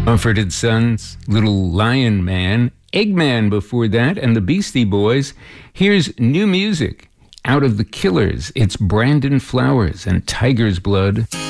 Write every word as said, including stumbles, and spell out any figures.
Mumford and Sons, Little Lion Man, Eggman before that, and the Beastie Boys. Here's new music out of the Killers. It's Brandon Flowers and Tiger's Blood.